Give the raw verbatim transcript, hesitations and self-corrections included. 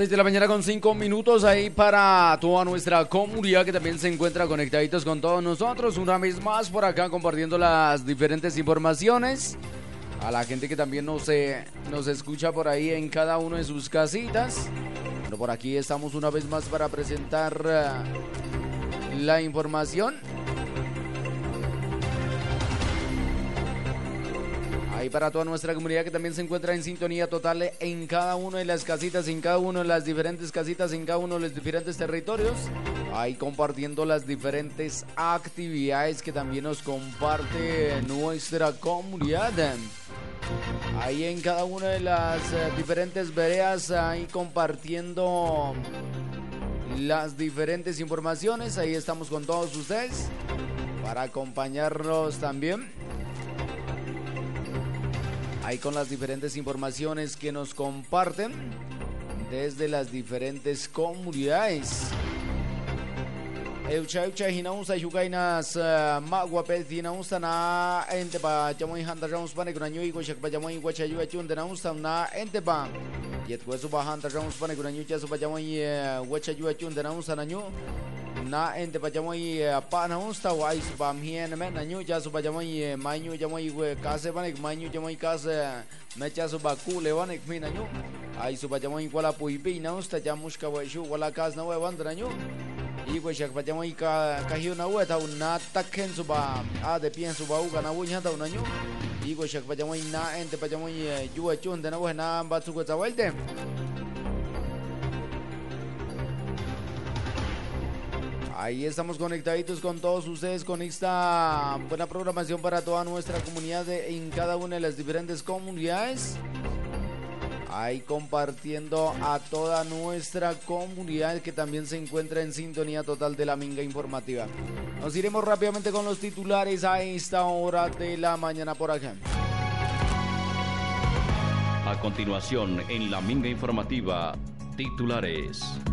seis de la mañana con cinco minutos ahí para toda nuestra comunidad que también se encuentra conectaditos con todos nosotros. Una vez más por acá compartiendo las diferentes informaciones. A la gente que también nos, eh, nos escucha por ahí en cada uno de sus casitas. Bueno, por aquí estamos una vez más para presentar uh, la información. Ahí para toda nuestra comunidad que también se encuentra en sintonía total en cada una de las casitas, en cada una de las diferentes casitas, en cada uno de los diferentes territorios. Ahí compartiendo las diferentes actividades que también nos comparte nuestra comunidad. Ahí en cada una de las uh, diferentes veredas, ahí compartiendo las diferentes informaciones. Ahí estamos con todos ustedes para acompañarnos también. Ahí con las diferentes informaciones que nos comparten desde las diferentes comunidades. Eucha eucha hinausa yugainas magwapet hinausa na ente ba jamoy handa rounds pane kunanyo iko shak ba jamoy wacha yu achun de nausa na ente ba yet kwesu ba handa rounds pane kunanyo cha su ba jamoy wacha yu achun de nausa na nyu na ente ba jamoy pa nausta wa is ba mien me na nyu cha su ba jamoy mañu jamoy we kase pane mañu jamoy kase me cha su ba ku le pane mi na nyu ai su ba jamoy wala puipi nausta jamushka wa shu wala kas na we bandra nyu Igual que vayamos y casi una vuelta una taken suba a de pie en suba uga na buña da un año igual que vayamos y na ente vayamos y yo hecho de nuevo na batsu que vuelta. Ahí estamos conectaditos con todos ustedes con esta buena programación para toda nuestra comunidad de, en cada una de las diferentes comunidades. Ahí compartiendo a toda nuestra comunidad que también se encuentra en sintonía total de la Minga Informativa. Nos iremos rápidamente con los titulares a esta hora de la mañana por acá. A continuación, en la Minga Informativa, titulares.